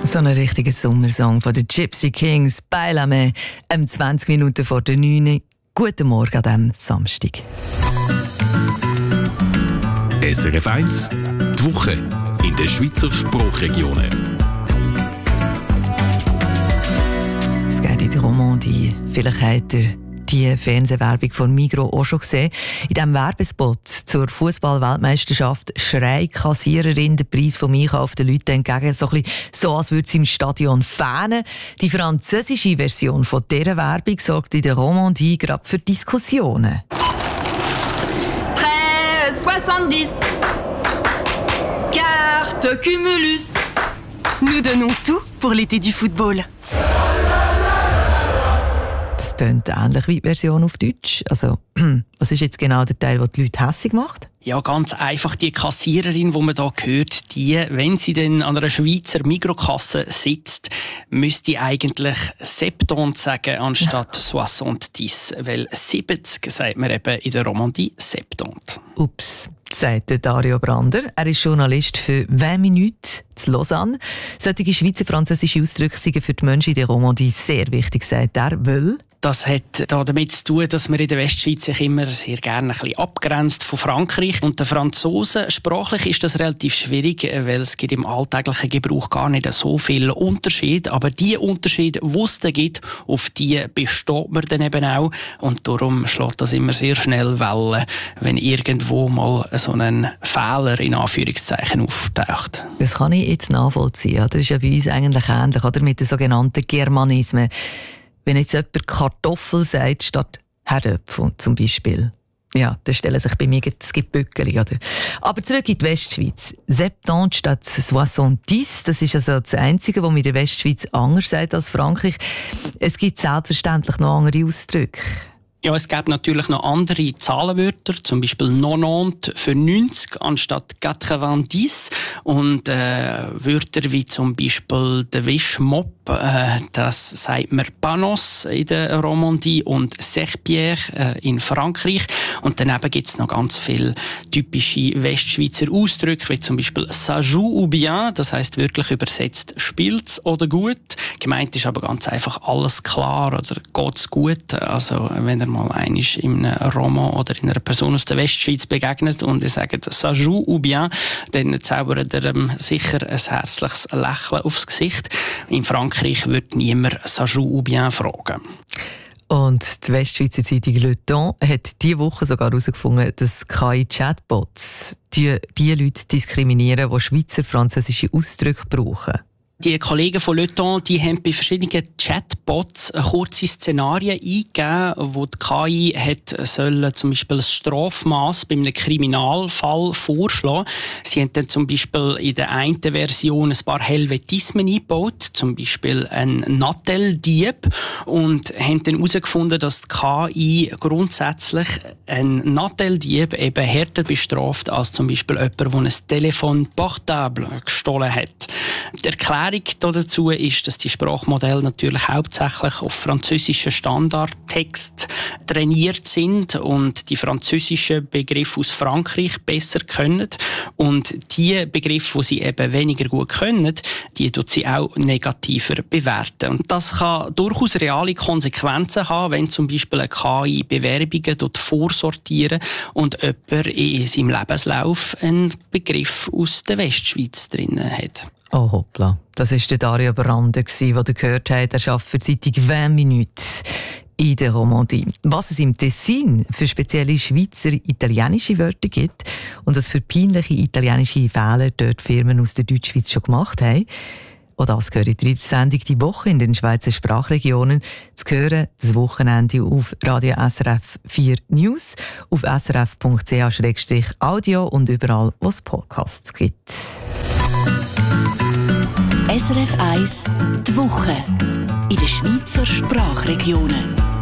So ein richtiger Sommersong von den Gypsy Kings, «Bailame», 20 Minuten vor der 9. Guten Morgen an diesem Samstag. SRF 1, die Woche in den Schweizer Sprachregionen. Es geht in die Romandie. Vielleicht habt ihr die Fernsehwerbung von Migros auch schon gesehen. In diesem Werbespot zur Fußball-Weltmeisterschaft schreit Kassiererin den Preis vom Einkauf den Leuten entgegen, so als würde sie im Stadion fähnen. Die französische Version von dieser Werbung sorgt in der Romandie gerade für Diskussionen. 13,70. Carte Cumulus. Nous donnons tout pour l'été du football. Das klingt ähnlich wie die Version auf Deutsch. Also, was ist jetzt genau der Teil, der die Leute hässig macht? Ja, ganz einfach. Die Kassiererin, die man hier hört, wenn sie dann an einer Schweizer Migros-Kasse sitzt, müsste eigentlich 70 sagen anstatt 70. Weil 70 sagt man eben in der Romandie 70. Ups, sagt Dario Brander. Er ist Journalist für 20 Minuten zu Lausanne. Solche Schweizer französische Ausdrücke sind für die Menschen in der Romandie sehr wichtig, sagt er, weil das hat damit zu tun, dass man in der Westschweiz sich immer sehr gerne ein bisschen abgrenzt von Frankreich und den Franzosen. Sprachlich ist das relativ schwierig, weil es gibt im alltäglichen Gebrauch gar nicht so viel Unterschied. Aber die Unterschiede, die es da gibt, auf die besteht man dann eben auch. Und darum schlägt das immer sehr schnell Wellen, wenn irgendwo mal so ein Fehler in Anführungszeichen auftaucht. Das kann ich jetzt nachvollziehen. Das ist ja bei uns eigentlich ähnlich, oder? Mit den sogenannten Germanismen. Wenn jetzt jemand Kartoffel sagt statt Herdöpfel zum Beispiel, ja, dann stellen sich bei mir es gibt Böckeli, oder? Aber zurück in die Westschweiz. 70 statt 70, das ist also das Einzige, was man in der Westschweiz anders sagt als Frankreich. Es gibt selbstverständlich noch andere Ausdrücke. Ja, es gibt natürlich noch andere Zahlenwörter, zum Beispiel 90 für 90 anstatt 90. Und Wörter wie zum Beispiel der Wischmopp, das sagt man Panos in der Romandie und Serpillère in Frankreich. Und daneben gibt es noch ganz viele typische Westschweizer Ausdrücke, wie zum Beispiel «ça joue ou bien», das heisst wirklich übersetzt «spielt's oder gut». Gemeint ist aber ganz einfach «alles klar» oder «geht's gut». Also wenn er mal einmal in einem Roman oder in einer Person aus der Westschweiz begegnet und er sagt «ça joue ou bien», dann zaubert er sicher ein herzliches Lächeln aufs Gesicht. In Frankreich wird niemand «ça joue ou bien» fragen. Und die Westschweizer Zeitung Le Temps hat diese Woche sogar herausgefunden, dass KI-Chatbots die Leute diskriminieren, die Schweizer französische Ausdrücke brauchen. Die Kollegen von Le Temps, die haben bei verschiedenen Chatbots kurze Szenarien eingegeben, wo die KI sollen zum Beispiel das Strafmaß bei einem Kriminalfall vorschlagen. Sie haben dann zum Beispiel in der einen Version ein paar Helvetismen eingebaut, zum Beispiel ein Natteldieb, und haben dann herausgefunden, dass die KI grundsätzlich ein Natteldieb eben härter bestraft als zum Beispiel jemand, der ein Telefon portable gestohlen hat. Die Erklärung dazu ist, dass die Sprachmodelle natürlich hauptsächlich auf französischen Standardtext trainiert sind und die französischen Begriffe aus Frankreich besser können. Und die Begriffe, die sie eben weniger gut können, die tut sie auch negativer bewerten. Und das kann durchaus reale Konsequenzen haben, wenn zum Beispiel eine KI Bewerbungen vorsortieren und jemand in seinem Lebenslauf einen Begriff aus der Westschweiz drin hat. Oh hoppla, das war der Dario Brander, den ihr gehört habt. Er arbeitet für die Zeitung 20 Minuten in der Romandie. Was es im Tessin für spezielle Schweizer italienische Wörter gibt und was für peinliche italienische Fehler dort Firmen aus der Deutschschweiz schon gemacht haben, auch das gehört in der Sendung «Die Woche» in den Schweizer Sprachregionen zu hören, das Wochenende auf Radio SRF 4 News, auf srf.ch/audio und überall, wo es Podcasts gibt. SRF 1, die Woche in den Schweizer Sprachregionen.